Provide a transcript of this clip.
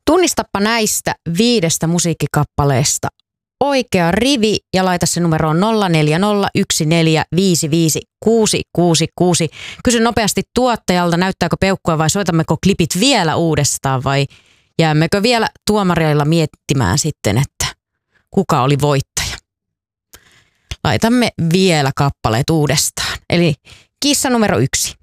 Tunnistappa näistä 5 musiikkikappaleesta oikea rivi ja laita se numeroon 0401455666. Kysy nopeasti tuottajalta, näyttääkö peukkua vai soitammeko klipit vielä uudestaan vai jäämmekö vielä tuomareilla miettimään sitten, että kuka oli voittaja. Laitamme vielä kappaleet uudestaan. Eli kissa numero 1.